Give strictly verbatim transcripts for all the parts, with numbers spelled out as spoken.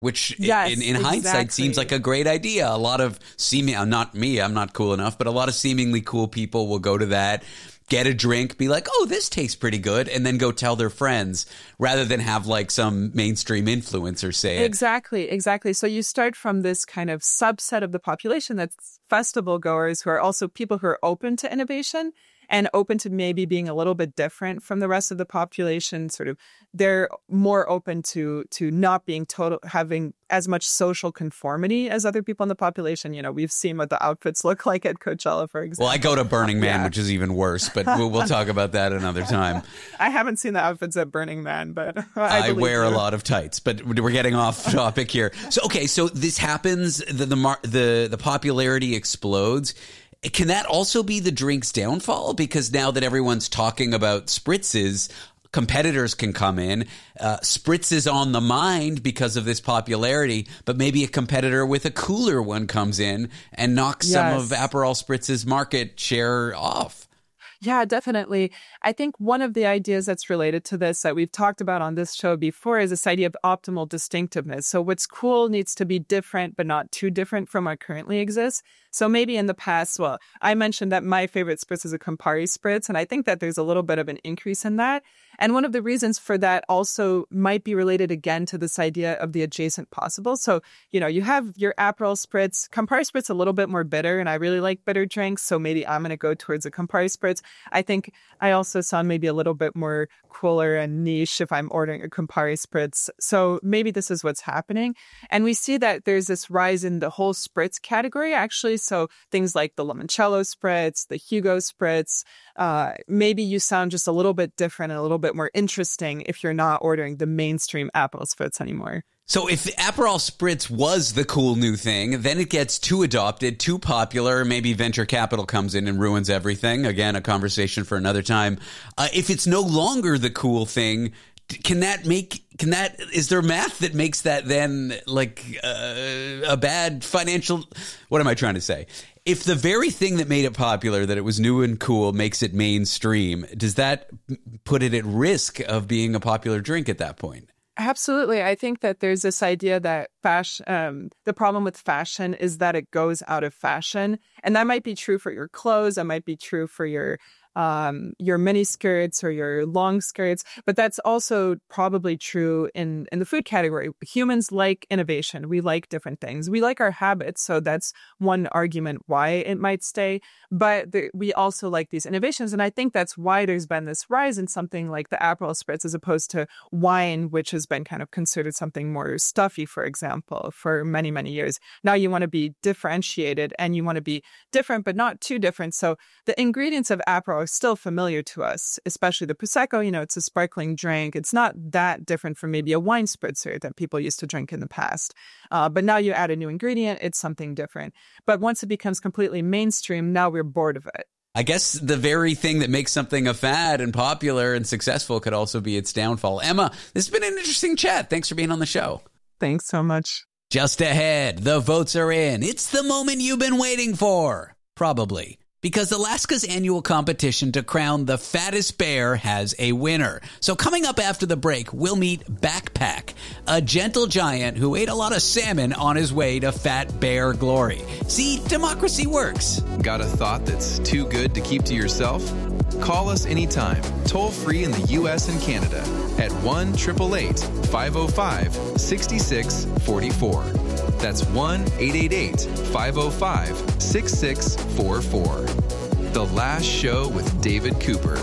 which yes, in, in exactly. hindsight seems like a great idea. A lot of seeming, uh, not me, I'm not cool enough, but a lot of seemingly cool people will go to that, get a drink, be like, oh, this tastes pretty good, and then go tell their friends rather than have like some mainstream influencer say it. Exactly, exactly. So you start from this kind of subset of the population that's festival goers who are also people who are open to innovation and open to maybe being a little bit different from the rest of the population. Sort of, they're more open to to not being total, having as much social conformity as other people in the population. You know, we've seen what the outfits look like at Coachella, for example. Well, I go to Burning Man, yeah. which is even worse, but we'll, we'll talk about that another time. I haven't seen the outfits at Burning Man, but I, I wear you. a lot of tights, but we're getting off topic here. So, okay, so this happens, the the the, the popularity explodes. Can that also be the drink's downfall? Because now that everyone's talking about spritzes, competitors can come in. Uh, spritz is on the mind because of this popularity, but maybe a competitor with a cooler one comes in and knocks yes. some of Aperol Spritz's market share off. Yeah, definitely. I think one of the ideas that's related to this that we've talked about on this show before is this idea of optimal distinctiveness. So what's cool needs to be different, but not too different from what currently exists. So maybe in the past, well, I mentioned that my favorite spritz is a Campari spritz, and I think that there's a little bit of an increase in that. And one of the reasons for that also might be related again to this idea of the adjacent possible. So, you know, you have your Aperol spritz. Campari spritz a little bit more bitter, and I really like bitter drinks, so maybe I'm going to go towards a Campari spritz. I think I also sound maybe a little bit more cooler and niche if I'm ordering a Campari spritz. So maybe this is what's happening. And we see that there's this rise in the whole spritz category, actually. So things like the Limoncello spritz, the Hugo spritz, uh, maybe you sound just a little bit different and a little bit more interesting if you're not ordering the mainstream Aperol spritz anymore. So if Aperol Spritz was the cool new thing, then it gets too adopted, too popular. Maybe venture capital comes in and ruins everything. Again, a conversation for another time. Uh, if it's no longer the cool thing, can that make, can that, is there math that makes that then like uh, a bad financial, what am I trying to say? If the very thing that made it popular, that it was new and cool, makes it mainstream, does that put it at risk of being a popular drink at that point? Absolutely. I think that there's this idea that fashion, um, the problem with fashion is that it goes out of fashion. And that might be true for your clothes. That might be true for your um, your mini skirts or your long skirts. But that's also probably true in, in the food category. Humans like innovation. We like different things. We like our habits. So that's one argument why it might stay. But the, we also like these innovations. And I think that's why there's been this rise in something like the Aperol Spritz as opposed to wine, which has been kind of considered something more stuffy, for example, for many, many years. Now you want to be differentiated and you want to be different, but not too different. So the ingredients of Aperol are still familiar to us, especially the Prosecco. You know, it's a sparkling drink. It's not that different from maybe a wine spritzer that people used to drink in the past. Uh, but now you add a new ingredient, it's something different. But once it becomes completely mainstream, now we're bored of it. I guess the very thing that makes something a fad and popular and successful could also be its downfall. Emma, this has been an interesting chat. Thanks for being on the show. Thanks so much. Just ahead, the votes are in. It's the moment you've been waiting for. Probably. Because Alaska's annual competition to crown the fattest bear has a winner. So coming up after the break, we'll meet Backpack, a gentle giant who ate a lot of salmon on his way to fat bear glory. See, democracy works. Got a thought that's too good to keep to yourself? Call us anytime, toll free in the U S and Canada at one eight eight eight, five oh five, six six four four. That's one eight eight eight, five oh five, six six four four. The Last Show with David Cooper.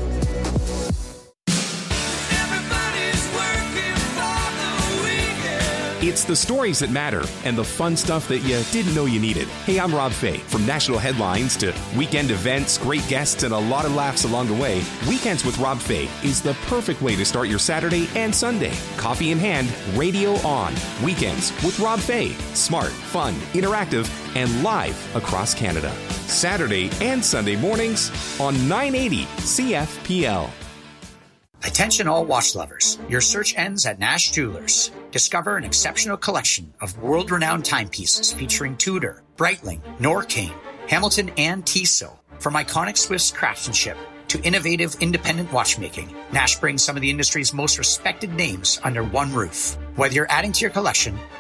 It's the stories that matter and the fun stuff that you didn't know you needed. Hey, I'm Rob Fay. From national headlines to weekend events, great guests, and a lot of laughs along the way, Weekends with Rob Fay is the perfect way to start your Saturday and Sunday. Coffee in hand, radio on. Weekends with Rob Fay. Smart, fun, interactive, and live across Canada. Saturday and Sunday mornings on nine eighty C F P L. Attention all watch lovers. Your search ends at Nash Jewelers. Discover an exceptional collection of world-renowned timepieces featuring Tudor, Breitling, Norqain, Hamilton, and Tissot. From iconic Swiss craftsmanship to innovative independent watchmaking, Nash brings some of the industry's most respected names under one roof. Whether you're adding to your collection